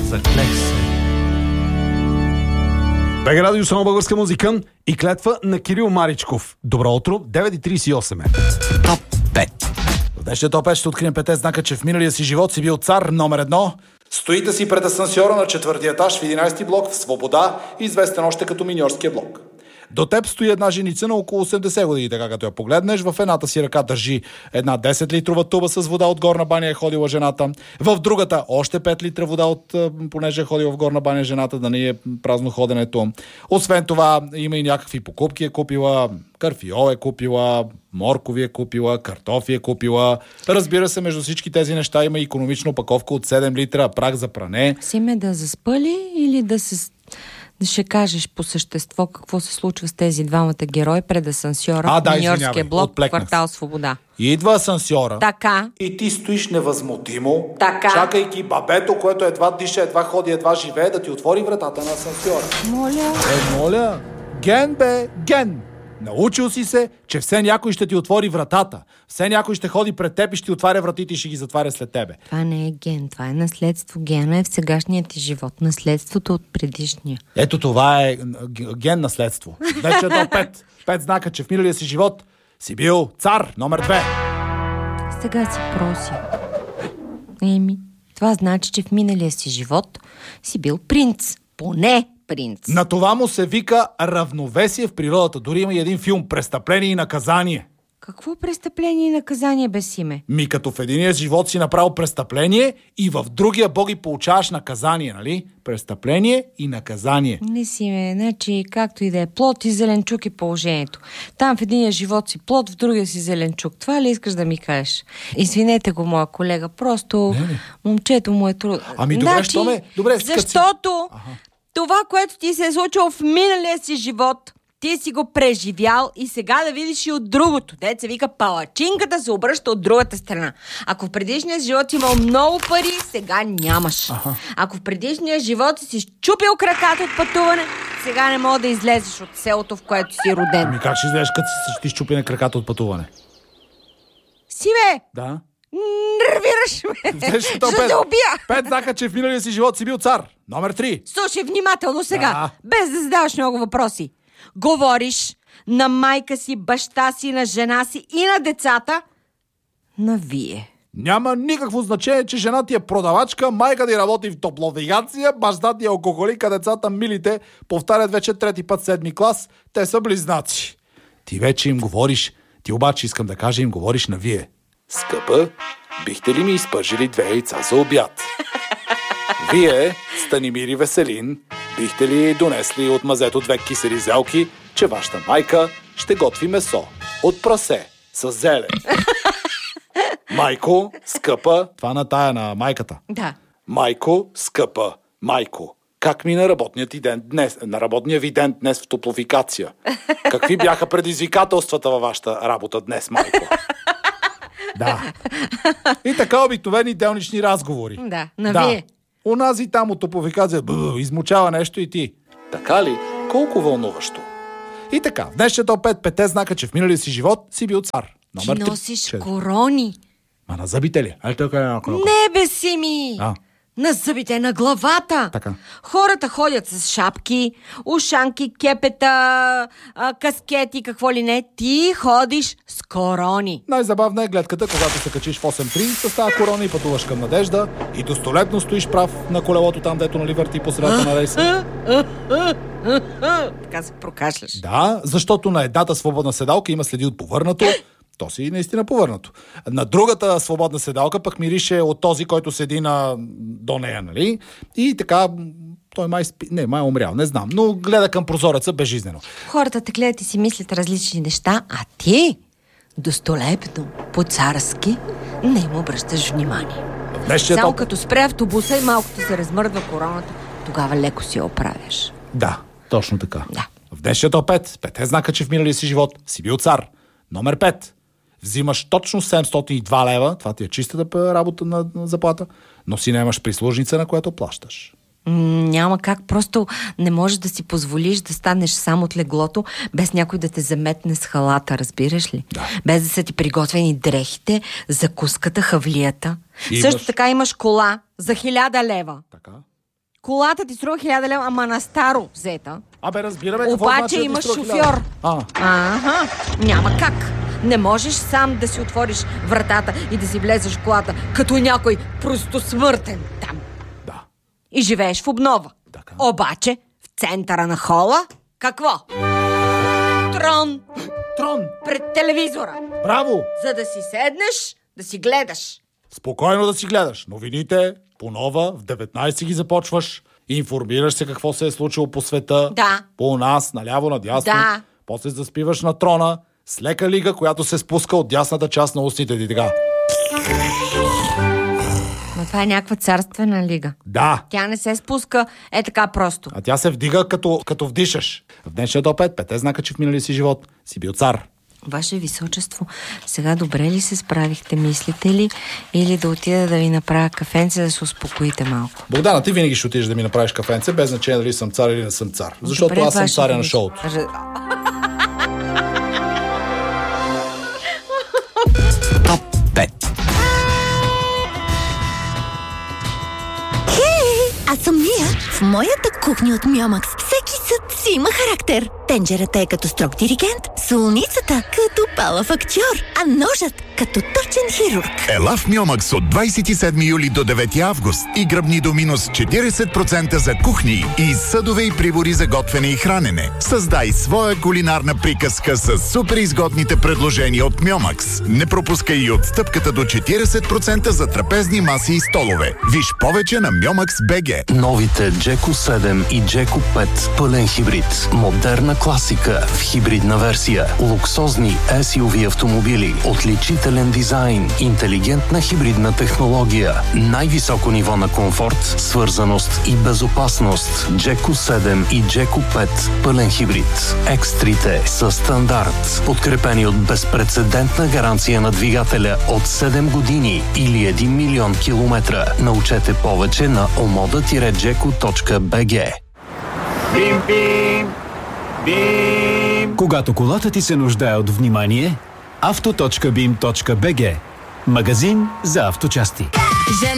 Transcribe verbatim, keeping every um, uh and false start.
Заклех се. БГ Радио, само българска музика и клетва на Кирил Маричков. Добро утро, девет и тридесет и осем е. Топ пет. В днешния топ пет ще открием пете знака, че в миналия си живот си бил цар номер едно. Стоите си пред асансьора на четвъртия етаж в единайсети блок в Свобода, известен още като Миньорския блок. До теб стои една женица на около осемдесет години, така като я погледнеш, в едната си ръка държи една десет-литрова туба с вода от горна баня, е ходила жената. В другата още пет литра вода, от, понеже е ходила в горна баня жената, да не е празно ходенето. Освен това, има и някакви покупки е купила, карфиол е купила, моркови е купила, картофи е купила. Разбира се, между всички тези неща има икономична опаковка от седем литра прах за пране. Симе да заспали или да се... Да ще кажеш по същество какво се случва с тези двамата герои пред асансьора в Миньорския блок, квартал Свобода. Идва асансьора. Така. И ти стоиш невъзмутимо, така, чакайки бабето, което едва диша, едва ходи, едва живее, да ти отвори вратата на асансьора. Моля. Е, моля. Ген бе, ген. Научил си се, че все някой ще ти отвори вратата. Все някой ще ходи пред теб и ще ти отваря вратите и ще ги затваря след тебе. Това не е ген, това е наследство. Гена е в сегашния ти живот. Наследството от предишния. Ето това е ген наследство. Вече е до пет. Пет знака, че в миналия си живот си бил цар номер две. Сега си проси. Еми, това значи, че в миналия си живот си бил принц. Поне принц. На това му се вика равновесие в природата. Дори има и един филм "Престъпление и наказание". Какво престъпление и наказание без име? Ми като в единия живот си направил престъпление и в другия боги получаваш наказание, нали? Престъпление и наказание. Не си ме, значи както и да е, плод и зеленчук е положението. Там в единия живот си плод, в другия си зеленчук. Това ли искаш да ми кажеш? Извинете го, моя колега, просто не, не. Момчето му е трудно. Ами добре, значи, що ме? Добре, защото ага. Това, което ти се е случило в миналия си живот, ти си го преживял и сега да видиш и от другото. Деца вика, палачинката се обръща от другата страна. Ако в предишния живот имал много пари, сега нямаш. Аха. Ако в предишния живот си счупил краката от пътуване, сега не мога да излезеш от селото, в което си роден. Ами как ще излезеш, като си ти счупи на краката от пътуване? Симе! Да? Нервираш ме! Ще те убия! Пет знака, че в миналия си живот си бил цар. Номер три. Слушай внимателно сега, да. Без да задаваш много въпроси. Говориш на майка си, баща си, на жена си и на децата на вие. Няма никакво значение, че жена ти е продавачка, майка ти работи в топловигация, баща ти е алкохолик, а децата милите повтарят вече трети път седми клас. Те са близнаци. Ти вече им говориш, ти обаче искам да кажа, им говориш на вие. Скъпа, бихте ли ми изпържили две яйца за обяд? Вие, Станимир и Веселин, бихте ли донесли от мазето две кисели зелки, че вашата майка ще готви месо от прасе с зелен? Майко, скъпа, това на тая на майката. Да. Майко, скъпа, майко, как мина работният ти ден днес, на работния ви ден днес в топлофикация? Какви бяха предизвикателствата във вашата работа днес, майко? Да. И така обикновени делнични разговори. Да, на да. Вие. Унази там от топлофикация измучава нещо и ти. Така ли? Колко вълнуващо. И така, в днешния топ пет пете знака, че в миналия си живот си бил цар. Номер ти носиш три. Корони. Ма на зъбите ли? Ай, тук е на коронка. Не бе си ми! А. На зъбите, на главата. Така. Хората ходят с шапки, ушанки, кепета, каскети, какво ли не. Ти ходиш с корони. Най-забавна е гледката, когато се качиш в осем три с тази корона и пътуваш към Надежда и достолетно стоиш прав на колелото там, дето нали върти по средата на рейса. Така се прокашляш. Да, защото на едната свободна седалка има следи от повърнато. То си наистина повърнато. На другата свободна седалка пък мирише от този, който седи на... до нея, нали? И така, той май спи... Не, май е умрял, не знам, но гледа към прозореца безжизнено. Хората те гледат и си мислят различни неща, а ти достолепно, по-царски, не им обръщаш внимание. Само топ... като спре автобуса и малко ти се размърдва короната, тогава леко си я оправяш. Да, точно така. Да. В днешния топ пет, пете знака, че в миналия си живот си бил цар. Номер пет. Взимаш точно седемстотин и два лева, това ти е чистата работа на, на заплата, но си нямаш прислужница, на която плащаш. Няма как, просто не можеш да си позволиш да станеш сам от леглото, без някой да те заметне с халата, разбираш ли? Да. Без да са ти приготвени дрехите, закуската, хавлията. Имаш... Също така имаш кола за хиляда лева. Така. Колата ти струва хиляда лева, ама на старо взета. Абе, разбираме какво Обаче значи да ти имаш струва шофьор. хиляда. А, Ага, няма как. Не можеш сам да си отвориш вратата и да си влезеш в колата, като някой просто смъртен там. да. И живееш в обнова. Така. Обаче, в центъра на хола, какво? Трон Трон! пред телевизора, Браво! за да си седнеш, да си гледаш. Спокойно да си гледаш. Новините, по нова, в деветнайсет ги започваш. Информираш се какво се е случило по света. Да. По нас, наляво, надясно. Да. После заспиваш на трона с лека лига, която се спуска от дясната част на устните ти така. Но това е някаква царствена лига. Да. Тя не се спуска е така просто. А тя се вдига като, като вдишаш. В днешния опет, пете знака, че в миналия си живот си бил цар. Ваше височество, сега добре ли се справихте, мислите ли? Или да отида да ви направя кафенце, да се успокоите малко? Богдана, ти винаги ще отидеш да ми направиш кафенце, без значение дали съм цар или не съм цар. Защото Добре, аз съм ваше царя на височество. шоуто. Р- Топ пет. Аз съм Мия. В моята кухня от Мьомакс всеки съд си има характер. Тенджерата е като строг диригент, солницата като палав актьор, а ножът като точен хирург. Ела в Мьомакс от двайсет и седми юли до девети август и гръбни до минус четирийсет процента за кухни и съдове и прибори за готвене и хранене. Създай своя кулинарна приказка с супер изгодните предложения от Мьомакс. Не пропускай и отстъпката до четирийсет процента за трапезни маси и столове. Виж повече на Мьомакс точка би джи. Новите Джеко седем и Джеко пет пълен хибрид. Модерна класика в хибридна версия. Луксозни ес ю ви автомобили. Отличителен дизайн. Интелигентна хибридна технология. Най-високо ниво на комфорт, свързаност и безопасност. Джеко седем и Джеко пет пълен хибрид. Екстрите са стандарт. Подкрепени от безпрецедентна гаранция на двигателя от седем години или един милион километра. Научете повече на омода джеко точка би джи. Бим, бим, бим. Когато колата ти се нуждае от внимание, авто точка бим точка би джи. Магазин за авточасти.